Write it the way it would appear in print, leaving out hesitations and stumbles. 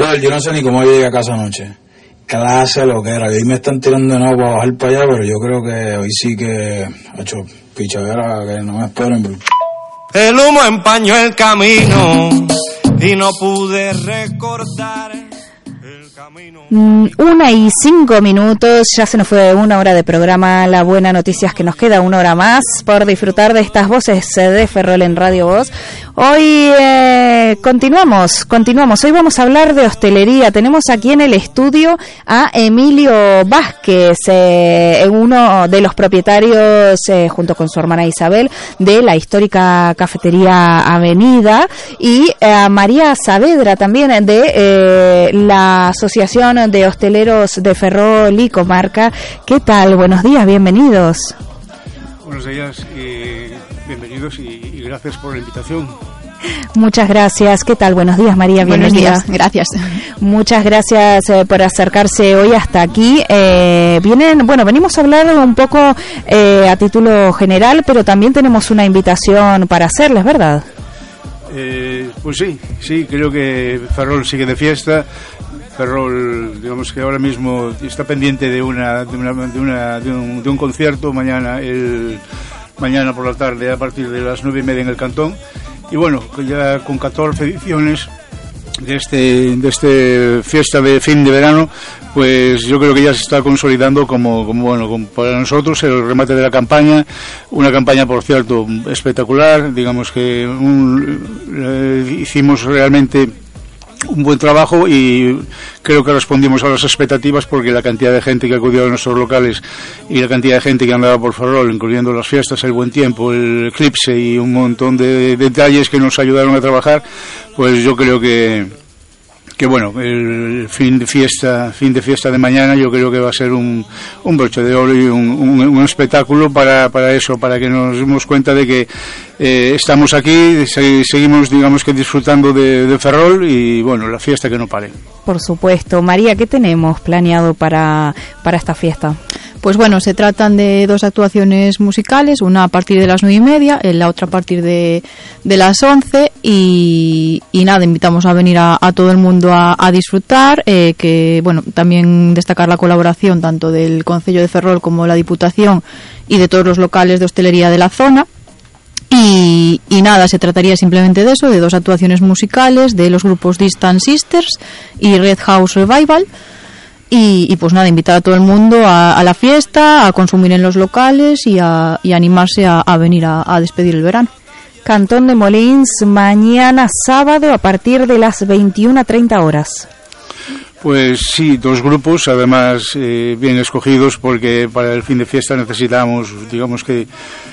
Brother, yo no sé ni cómo llegué a casa anoche. Clase lo que era. Y hoy me están tirando de nuevo para bajar para allá, pero yo creo que hoy sí que ha hecho pichadera, que no me esperen. Bro. El humo empañó el camino y no pude recordar el camino. 1:05, ya se nos fue 1 hora de programa. La buena noticia es que nos queda 1 hora más por disfrutar de estas voces de Ferrol en Radio Voz. Hoy continuamos. Hoy vamos a hablar de hostelería. Tenemos aquí en el estudio a Emilio Vázquez, uno de los propietarios, junto con su hermana Isabel, de la histórica cafetería Avenida, y a María Saavedra también de la Asociación de Hosteleros de Ferrol y Comarca. ¿Qué tal? Buenos días, bienvenidos. Buenos días y bienvenidos y gracias por la invitación. Muchas gracias. ¿Qué tal? Buenos días, María. Buenos bienvenida. días, gracias. Muchas gracias por acercarse hoy hasta aquí. Venimos a hablar un poco a título general, pero también tenemos una invitación para hacerles, ¿verdad? Pues sí, creo que Ferrol sigue de fiesta. Ferrol, digamos que ahora mismo está pendiente de un concierto mañana por la tarde a partir de las 9:30 en el Cantón. Y bueno, ya con 14 ediciones de este fiesta de fin de verano, pues yo creo que ya se está consolidando como para nosotros el remate de la campaña, una campaña por cierto espectacular. Digamos que hicimos realmente un buen trabajo y creo que respondimos a las expectativas, porque la cantidad de gente que acudió a nuestros locales y la cantidad de gente que andaba por Ferrol, incluyendo las fiestas, el buen tiempo, el eclipse y un montón de detalles que nos ayudaron a trabajar, pues yo creo que bueno, el fin de fiesta de mañana yo creo que va a ser un broche de oro y un espectáculo para que nos demos cuenta de que estamos aquí, seguimos digamos que disfrutando de Ferrol y bueno, la fiesta que no pare. Por supuesto. María, ¿qué tenemos planeado para esta fiesta? Pues bueno, se tratan de 2 actuaciones musicales, una a partir de las 9:30, la otra a partir de las 11 y nada, invitamos a venir a todo el mundo a disfrutar, que bueno, también destacar la colaboración tanto del Concello de Ferrol como la Diputación y de todos los locales de hostelería de la zona. Y nada, se trataría simplemente de eso, de 2 actuaciones musicales de los grupos Distant Sisters y Red House Revival. Y pues nada, invitar a todo el mundo a la fiesta, a consumir en los locales y animarse a venir a despedir el verano. Cantón de Molins, mañana sábado a partir de las 21:30 horas. Pues sí, 2 grupos, además bien escogidos, porque para el fin de fiesta necesitamos, digamos que